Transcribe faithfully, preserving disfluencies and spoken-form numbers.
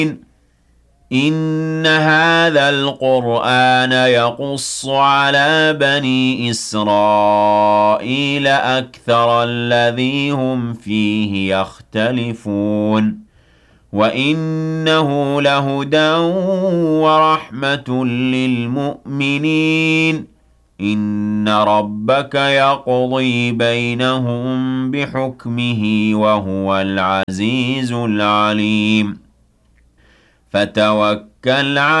إن هذا القرآن يقص على بني إسرائيل أكثر الذي هم فيه يختلفون وإنه لهدى ورحمة للمؤمنين إن ربك يقضي بينهم بحكمه وهو العزيز العليم فتوكل على